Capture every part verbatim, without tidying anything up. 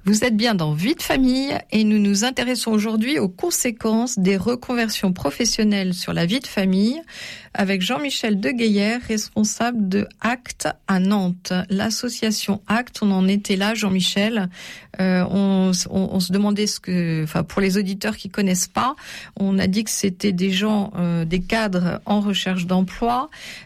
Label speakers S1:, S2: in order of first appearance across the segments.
S1: Vous êtes bien dans Vie de famille et nous nous intéressons aujourd'hui aux conséquences des reconversions professionnelles sur la vie de famille avec Jean-Michel Degueyère, responsable de ACT à Nantes. L'association ACT, on en était là, Jean-Michel. Euh, on, on, on se demandait ce que, enfin pour les auditeurs qui connaissent pas, on a dit que c'était des gens, euh, des cadres en recherche d'emploi.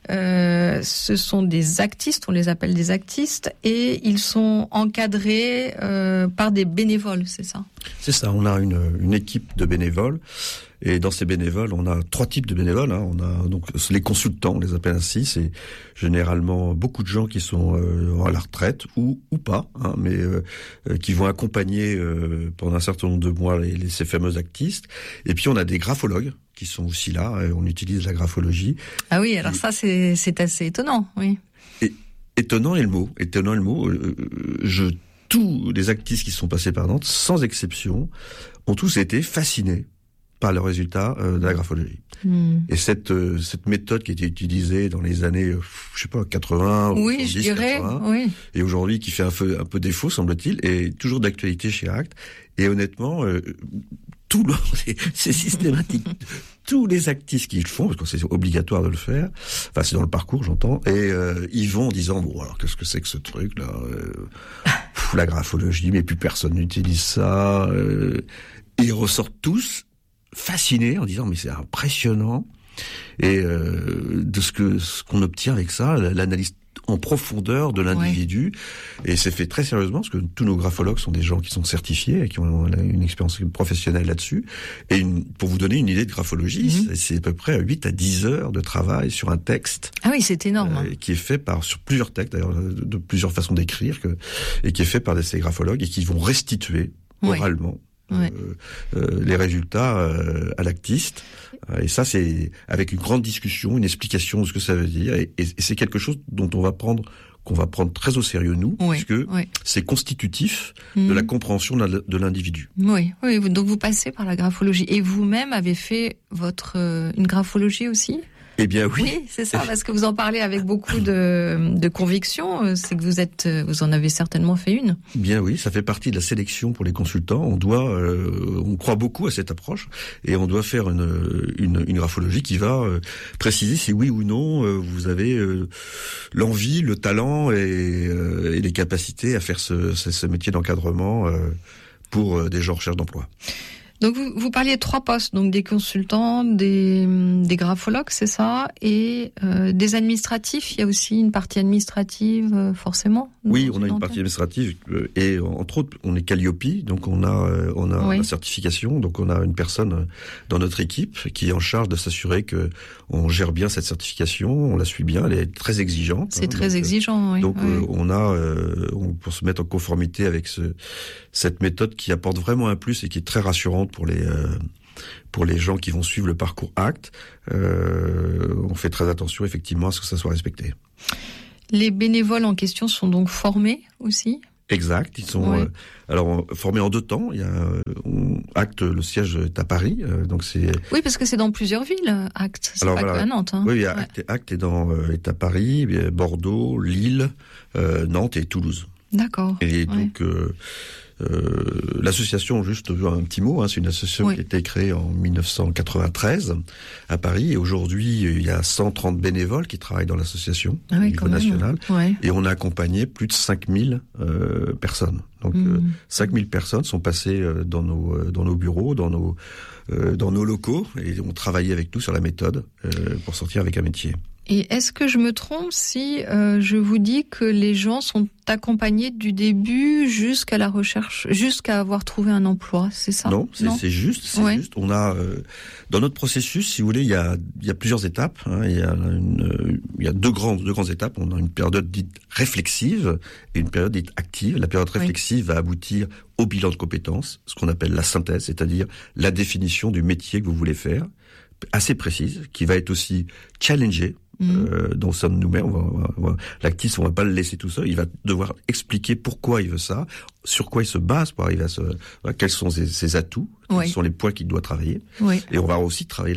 S1: Euh, ce sont des actistes, on les appelle des actistes, et ils sont encadrés euh, par des bénévoles, c'est ça ?
S2: C'est ça, on a une, une équipe de bénévoles. Et dans ces bénévoles, on a trois types de bénévoles. Hein. On a donc les consultants, on les appelle ainsi. C'est généralement beaucoup de gens qui sont euh, à la retraite ou ou pas, hein, mais euh, qui vont accompagner euh, pendant un certain nombre de mois les, les, ces fameux actistes. Et puis on a des graphologues qui sont aussi là. Et on utilise la graphologie.
S1: Ah oui, alors et, ça c'est c'est assez étonnant, oui.
S2: Et, étonnant est le mot. Étonnant est le mot. Euh, je tous les actistes qui sont passés par Nantes, sans exception, ont tous été fascinés par le résultat euh, de la graphologie. Mmh. Et cette euh, cette méthode qui était utilisée dans les années, euh, je sais pas, quatre-vingts,
S1: oui, soixante-dix, je dirais, quatre-vingts,
S2: oui. Et aujourd'hui qui fait un peu un peu défaut, semble-t-il, est toujours d'actualité chez ACT. Et honnêtement, euh, tout le, c'est, c'est systématique. Tous les actistes qui le font, parce que c'est obligatoire de le faire, enfin c'est dans le parcours, j'entends, et euh, ils vont en disant bon alors qu'est-ce que c'est que ce truc là, euh, pff, la graphologie, mais plus personne n'utilise ça. Euh, et ils ressortent tous fascinés en disant mais c'est impressionnant et euh, de ce que ce qu'on obtient avec ça, l'analyse en profondeur de l'individu. Ouais. Et c'est fait très sérieusement parce que tous nos graphologues sont des gens qui sont certifiés et qui ont une expérience professionnelle là-dessus. Et une, pour vous donner une idée de graphologie, mmh. c'est, c'est à peu près huit à dix heures de travail sur un texte.
S1: Ah oui, c'est énorme.
S2: Euh, qui est fait par sur plusieurs textes d'ailleurs de, de plusieurs façons d'écrire que, et qui est fait par ces graphologues et qui vont restituer oralement. Ouais. Ouais. Euh, euh, les résultats euh, à l'actiste, euh, et ça c'est avec une grande discussion, une explication de ce que ça veut dire, et, et, et c'est quelque chose dont on va prendre qu'on va prendre très au sérieux nous, oui, puisque oui. c'est constitutif mmh. de la compréhension de l'individu.
S1: Oui, oui, donc vous passez par la graphologie, et vous-même avez fait votre euh, une graphologie aussi ?
S2: Eh bien oui.
S1: Oui, c'est ça, parce que vous en parlez avec beaucoup de, de conviction, c'est que vous êtes, vous en avez certainement fait une.
S2: Bien oui, ça fait partie de la sélection pour les consultants. On doit, euh, on croit beaucoup à cette approche et on doit faire une, une, une graphologie qui va euh, préciser si oui ou non euh, vous avez euh, l'envie, le talent et, euh, et les capacités à faire ce, ce, ce métier d'encadrement euh, pour euh, des gens en recherche d'emploi.
S1: Donc vous, vous parliez de trois postes, donc des consultants, des, des graphologues, c'est ça, et euh, des administratifs. Il y a aussi une partie administrative, euh, forcément.
S2: Oui, on a une partie administrative euh, et entre autres, on est Calliope, donc on a euh, on a oui. la certification, donc on a une personne dans notre équipe qui est en charge de s'assurer que on gère bien cette certification, on la suit bien, elle est très exigeante.
S1: C'est
S2: hein,
S1: très
S2: donc,
S1: exigeant, oui.
S2: Donc
S1: oui.
S2: Euh, on a euh, on, pour se mettre en conformité avec ce cette méthode qui apporte vraiment un plus et qui est très rassurante pour les euh, pour les gens qui vont suivre le parcours ACT, euh, on fait très attention effectivement à ce que ça soit respecté.
S1: Les bénévoles en question sont donc formés aussi ?
S2: Exact, ils sont oui. euh, alors formés en deux temps. Il y a euh, ACT, le siège est à Paris, euh, donc c'est.
S1: Oui, parce que c'est dans plusieurs villes, ACT. C'est alors, pas voilà, que à Nantes. Hein.
S2: Oui, il y a ACT, ouais. ACT est dans euh, est à Paris, Bordeaux, Lille, euh, Nantes et Toulouse.
S1: D'accord.
S2: Et
S1: ouais.
S2: donc. Euh, Euh, l'association, juste un petit mot, hein, c'est une association oui. qui a été créée en dix-neuf cent quatre-vingt-treize à Paris et aujourd'hui il y a cent trente bénévoles qui travaillent dans l'association ah oui, au niveau national ouais. et on a accompagné plus de cinq mille euh, personnes. Donc mmh. euh, cinq mille personnes sont passées euh, dans nos euh, dans nos bureaux, dans nos euh, dans nos locaux et ont travaillé avec nous sur la méthode euh, pour sortir avec un métier.
S1: Et est-ce que je me trompe si euh, je vous dis que les gens sont accompagnés du début jusqu'à la recherche, jusqu'à avoir trouvé un emploi, c'est ça ?
S2: Non, c'est,
S1: non
S2: c'est juste, c'est ouais. juste. On a euh, dans notre processus, si vous voulez, il y a il y a plusieurs étapes. Hein, il y a une, euh, il y a deux grandes deux grandes étapes. On a une période dite réflexive et une période dite active. La période réflexive oui. va aboutir au bilan de compétences, ce qu'on appelle la synthèse, c'est-à-dire la définition du métier que vous voulez faire, assez précise, qui va être aussi challengée. Mmh. Euh, dont ça nous met, on va, on va, on va, l'actif, on va pas le laisser tout seul. Il va devoir expliquer pourquoi il veut ça, sur quoi il se base pour arriver à ce, quels sont ses, ses atouts, oui. quels sont les points qu'il doit travailler. Oui. Et on va aussi travailler là-dessus. Et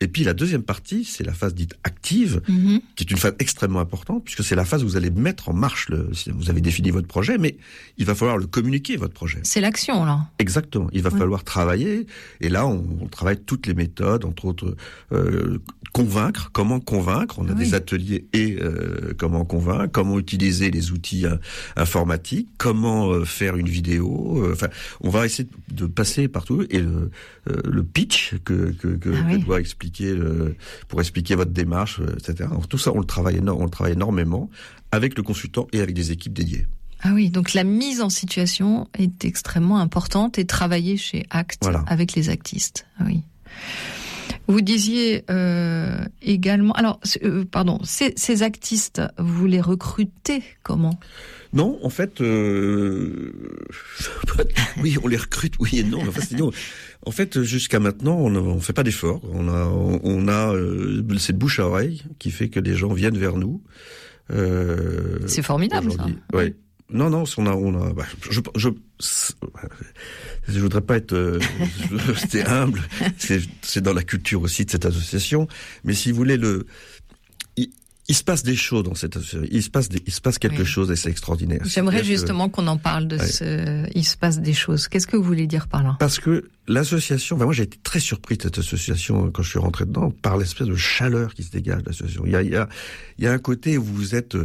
S2: Et puis la deuxième partie, c'est la phase dite active, mmh. qui est une phase extrêmement importante, puisque c'est la phase où vous allez mettre en marche, le, vous avez défini votre projet, mais il va falloir le communiquer, votre projet.
S1: C'est l'action, là.
S2: Exactement. Il va ouais. falloir travailler, et là, on, on travaille toutes les méthodes, entre autres, euh, convaincre, comment convaincre, on a oui. des ateliers et euh, comment convaincre, comment utiliser les outils euh, informatiques, comment euh, faire une vidéo, euh, enfin, on va essayer de passer partout, et le, euh, le pitch que, que, que, ah oui. que doit expliquer, le, pour expliquer votre démarche, et cetera. Alors, tout ça, on le travaille, on le travaille énormément avec le consultant et avec des équipes dédiées.
S1: Ah oui, donc la mise en situation est extrêmement importante et travailler chez ACT voilà. avec les actistes. Ah oui. Vous disiez euh, également, alors euh, pardon, ces, ces actistes, vous les recrutez comment ?
S2: Non, en fait, euh, oui, on les recrute, oui et non. En fait, non. En fait, jusqu'à maintenant, on ne fait pas d'efforts. On a, on, on a euh, cette bouche à oreille qui fait que les gens viennent vers nous.
S1: Euh, C'est formidable, ça.
S2: Oui. Non, non, on a, on a, bah, je, je, je, je voudrais pas être, euh, c'était humble. C'est, c'est dans la culture aussi de cette association. Mais si vous voulez le, il, il se passe des choses dans cette association. Il se passe des, il se passe quelque oui. chose et c'est extraordinaire.
S1: J'aimerais
S2: C'est-à-dire
S1: justement que, qu'on en parle de ouais. ce, il se passe des choses. Qu'est-ce que vous voulez dire par là?
S2: Parce que l'association, enfin moi j'ai été très surpris de cette association quand je suis rentré dedans par l'espèce de chaleur qui se dégage de l'association. Il y a, il y a, il y a un côté où vous êtes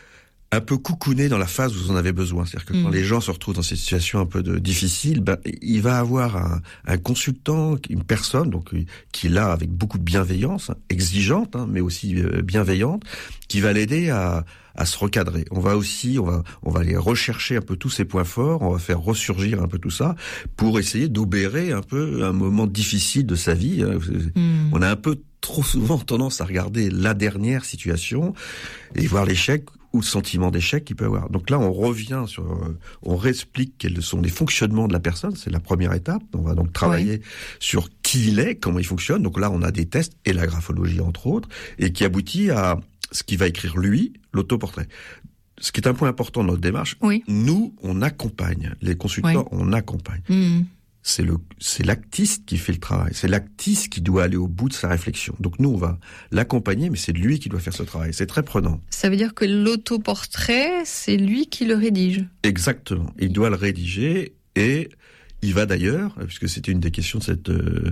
S2: un peu coucouné dans la phase où vous en avez besoin. C'est-à-dire que mmh. quand les gens se retrouvent dans ces situations un peu de, difficiles, ben, il va avoir un, un consultant, une personne, donc, qui est là avec beaucoup de bienveillance, hein, exigeante, hein, mais aussi euh, bienveillante, qui va l'aider à, à se recadrer. On va aussi, on va, on va aller rechercher un peu tous ses points forts, on va faire ressurgir un peu tout ça pour essayer d'obérer un peu un moment difficile de sa vie. Hein. Mmh. On a un peu trop souvent tendance à regarder la dernière situation et voir l'échec ou le sentiment d'échec qu'il peut avoir. Donc là, on revient sur, euh, on réexplique quels sont les fonctionnements de la personne. C'est la première étape. On va donc travailler oui. sur qui il est, comment il fonctionne. Donc là, on a des tests et la graphologie entre autres, et qui aboutit à ce qu'il va écrire lui, l'autoportrait. Ce qui est un point important dans notre démarche. Oui. Nous, on accompagne les consultants, oui. on accompagne. Mmh. C'est le, c'est l'actiste qui fait le travail. C'est l'actiste qui doit aller au bout de sa réflexion. Donc nous, on va l'accompagner, mais c'est lui qui doit faire ce travail. C'est très prenant.
S1: Ça veut dire que l'autoportrait, c'est lui qui le rédige.
S2: Exactement. Il doit le rédiger et il va d'ailleurs, puisque c'était une des questions de cette, euh,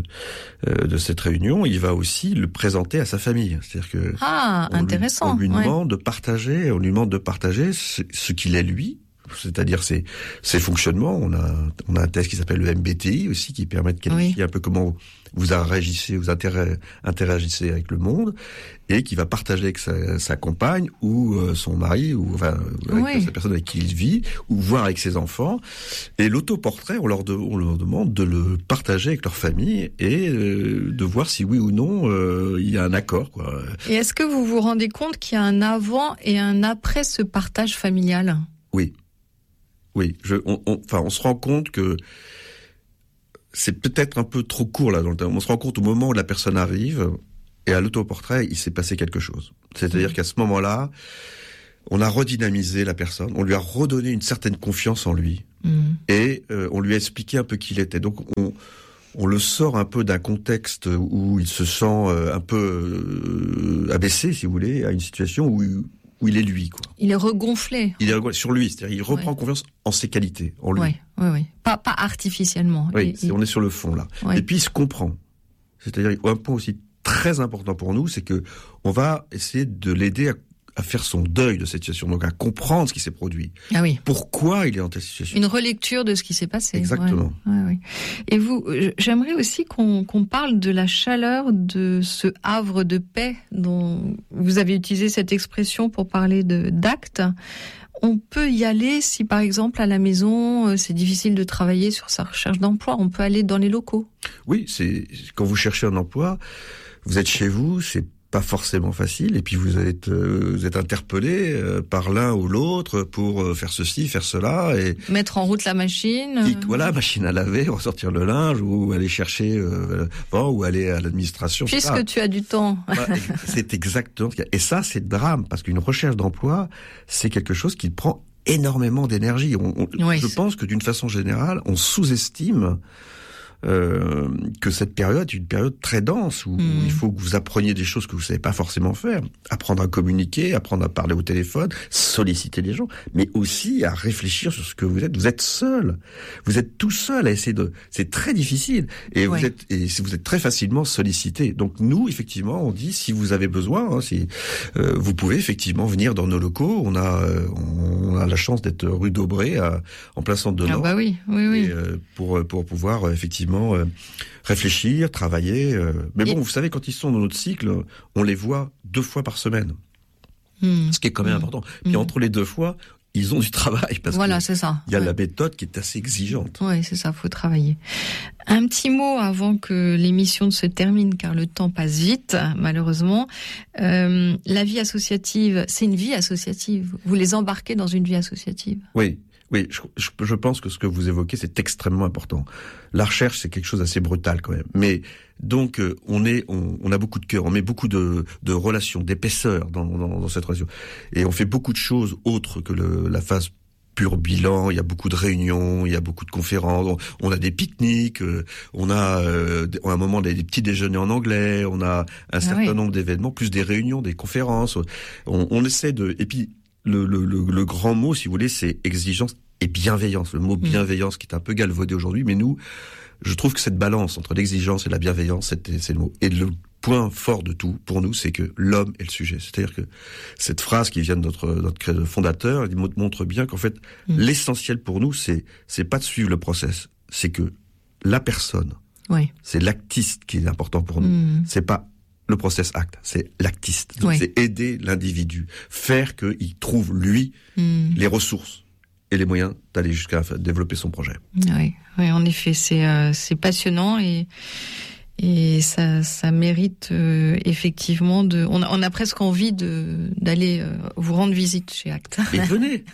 S2: de cette réunion, il va aussi le présenter à sa famille. C'est-à-dire que.
S1: Ah,
S2: on
S1: intéressant.
S2: Lui, on lui demande
S1: ouais.
S2: de partager, on lui demande de partager ce, ce qu'il est lui. C'est-à-dire ses, ses fonctionnements. On a, on a un test qui s'appelle le M B T I aussi, qui permet de qualifier oui. un peu comment vous réagissez, vous interagissez avec le monde, et qui va partager avec sa, sa compagne ou euh, son mari, ou enfin avec oui. la personne avec qui il vit, ou voir avec ses enfants. Et l'autoportrait, on leur, de, on leur demande de le partager avec leur famille et euh, de voir si oui ou non euh, il y a un accord, quoi.
S1: Et est-ce que vous vous rendez compte qu'il y a un avant et un après ce partage familial ?
S2: Oui. Oui, je, on, on, enfin, on se rend compte que c'est peut-être un peu trop court là dans le temps. On se rend compte au moment où la personne arrive et à l'autoportrait, il s'est passé quelque chose. C'est-à-dire mmh. qu'à ce moment-là, on a redynamisé la personne, on lui a redonné une certaine confiance en lui mmh. et euh, on lui a expliqué un peu qui il était. Donc on, on le sort un peu d'un contexte où il se sent euh, un peu euh, abaissé, si vous voulez, à une situation où où il est lui, quoi.
S1: Il est regonflé.
S2: Il est sur lui, c'est-à-dire il reprend ouais. confiance en ses qualités, en lui.
S1: Oui, oui, oui. Pas, pas artificiellement.
S2: Oui,
S1: il,
S2: on est sur le fond, là. Ouais. Et puis il se comprend. C'est-à-dire, un point aussi très important pour nous, c'est que on va essayer de l'aider à, à faire son deuil de cette situation, donc à comprendre ce qui s'est produit. Ah oui. Pourquoi il est dans cette situation.
S1: Une relecture de ce qui s'est passé.
S2: Exactement.
S1: Ouais, ouais, ouais. Et vous, j'aimerais aussi qu'on, qu'on parle de la chaleur de ce havre de paix dont vous avez utilisé cette expression pour parler de, d'ACT. On peut y aller si, par exemple, à la maison, c'est difficile de travailler sur sa recherche d'emploi. On peut aller dans les locaux.
S2: Oui, c'est quand vous cherchez un emploi, vous êtes chez vous, c'est pas forcément facile, et puis vous êtes euh, vous êtes interpellé euh, par l'un ou l'autre pour euh, faire ceci, faire cela, et
S1: mettre en route la machine.
S2: Et, voilà, machine à laver, ressortir le linge, ou aller chercher, euh, bon, ou aller à l'administration.
S1: Puisque ça. Tu as du temps.
S2: Bah, c'est exactement ce qu'il y a. Et ça, c'est le drame, parce qu'une recherche d'emploi, c'est quelque chose qui prend énormément d'énergie. On, on, oui, je c'est... pense que d'une façon générale, on sous-estime euh, que cette période est une période très dense, où, mmh. où il faut que vous appreniez des choses que vous savez pas forcément faire. Apprendre à communiquer, apprendre à parler au téléphone, solliciter les gens, mais aussi à réfléchir sur ce que vous êtes. Vous êtes seul. Vous êtes tout seul à essayer de... C'est très difficile. Et ouais. vous êtes, et vous êtes très facilement sollicité. Donc nous, effectivement, on dit, si vous avez besoin, hein, si, euh, vous pouvez effectivement venir dans nos locaux. On a, euh, on a la chance d'être rue d'Aubray, à, en plein centre de Nantes.
S1: Ah bah oui, oui, oui.
S2: Et, euh, pour, pour pouvoir, euh, effectivement, euh, réfléchir, travailler. Euh. Mais bon, et... vous savez, quand ils sont dans notre cycle, on les voit deux fois par semaine. Mmh. Ce qui est quand même mmh. important. Puis mmh. entre les deux fois, ils ont du travail, parce
S1: voilà,
S2: que
S1: c'est ça.
S2: il y a
S1: ouais.
S2: la méthode qui est assez exigeante.
S1: Oui, c'est ça, faut travailler. Un petit mot avant que l'émission ne se termine, car le temps passe vite, malheureusement. Euh, la vie associative, c'est une vie associative. Vous les embarquez dans une vie associative.
S2: Oui. Oui, je, je, je pense que ce que vous évoquez, c'est extrêmement important. La recherche, c'est quelque chose d'assez brutal quand même. Mais donc, euh, on est, on, on a beaucoup de cœur, on met beaucoup de, de relations, d'épaisseur dans, dans, dans cette relation, et on fait beaucoup de choses autres que le, la phase pur bilan. Il y a beaucoup de réunions, il y a beaucoup de conférences, on, on a des pique-niques, euh, on a euh, à un moment des, des petits déjeuners en anglais, on a un ah certain oui. nombre d'événements, plus des réunions, des conférences. On, on essaie de, et puis le, le, le, le grand mot, si vous voulez, c'est exigence et bienveillance. Le mot bienveillance mmh. qui est un peu galvaudé aujourd'hui, mais nous, je trouve que cette balance entre l'exigence et la bienveillance, c'est, c'est le mot. Et le point fort de tout, pour nous, c'est que l'homme est le sujet. C'est-à-dire que cette phrase qui vient de notre, notre fondateur, il montre bien qu'en fait, mmh. l'essentiel pour nous, c'est, c'est pas de suivre le process. C'est que la personne, oui. c'est l'actiste qui est important pour nous. Mmh. C'est pas le process acte, c'est l'actiste. Donc oui. c'est aider l'individu, faire qu'il trouve, lui, mmh. les ressources et les moyens d'aller jusqu'à développer son projet.
S1: Oui, oui, en effet, c'est euh, c'est passionnant et et ça ça mérite euh, effectivement de. On a, on a presque envie de d'aller euh, vous rendre visite chez Acte.
S2: Et venez.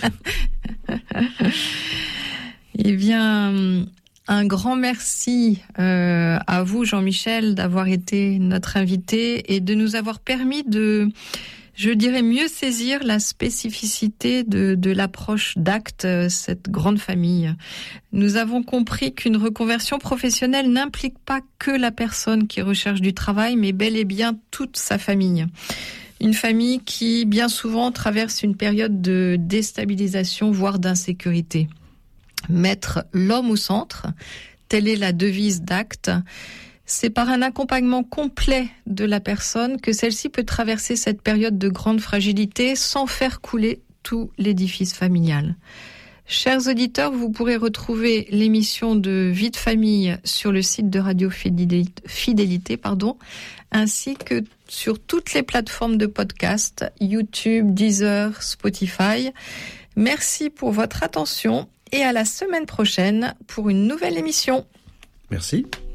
S1: Eh bien, un grand merci euh, à vous, Jean-Michel, d'avoir été notre invité et de nous avoir permis de, je dirais, mieux saisir la spécificité de, de l'approche d'Acte, cette grande famille. Nous avons compris qu'une reconversion professionnelle n'implique pas que la personne qui recherche du travail, mais bel et bien toute sa famille. Une famille qui, bien souvent, traverse une période de déstabilisation, voire d'insécurité. Mettre l'homme au centre, telle est la devise d'Acte. C'est par un accompagnement complet de la personne que celle-ci peut traverser cette période de grande fragilité sans faire couler tout l'édifice familial. Chers auditeurs, vous pourrez retrouver l'émission de Vie de famille sur le site de Radio Fidélité, Fidélité pardon, ainsi que sur toutes les plateformes de podcast, YouTube, Deezer, Spotify. Merci pour votre attention et à la semaine prochaine pour une nouvelle émission.
S2: Merci.